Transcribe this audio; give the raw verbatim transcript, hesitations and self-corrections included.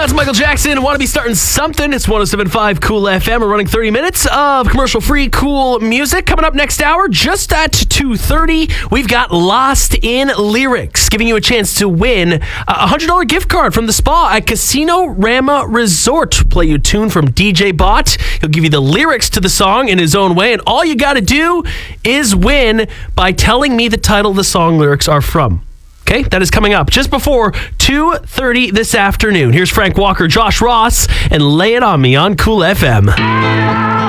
That's Michael Jackson. Want to be starting something? It's one oh seven point five Cool F M. We're running thirty minutes of commercial-free cool music. Coming up next hour, just at two thirty, we've got Lost in Lyrics, giving you a chance to win a one hundred dollars gift card from the spa at Casino Rama Resort. Play you a tune from D J Bot. He'll give you the lyrics to the song in his own way, and all you got to do is win by telling me the title the song lyrics are from. Okay, that is coming up just before two thirty this afternoon. Here's Frank Walker, Josh Ross, and Lay It On Me on Cool F M.